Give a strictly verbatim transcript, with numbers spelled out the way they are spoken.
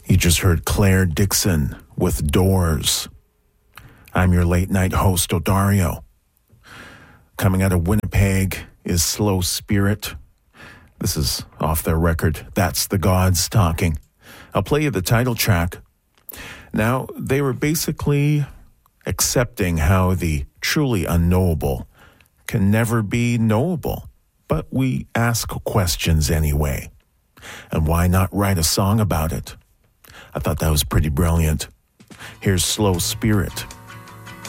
You just heard Claire Dixon with Doors. I'm your late night host, Odario. Coming out of Winnipeg is Slow Spirit. This is off their record, That's the Gods Talking. I'll play you the title track. Now, they were basically accepting how the truly unknowable can never be knowable, but we ask questions anyway. And why not write a song about it? I thought that was pretty brilliant. Here's Slow Spirit.